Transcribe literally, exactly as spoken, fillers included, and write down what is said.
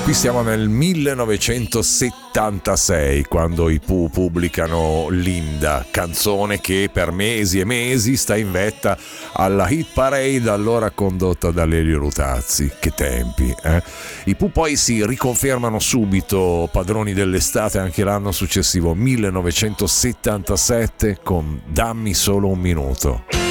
Qui siamo nel millenovecentosettantasei, quando i Pooh pubblicano Linda, canzone che per mesi e mesi sta in vetta alla hit parade, allora condotta da Lelio Lutazzi. Che tempi, eh? I Pooh poi si riconfermano subito padroni dell'estate anche l'anno successivo, millenovecentosettantasette, con Dammi solo un minuto.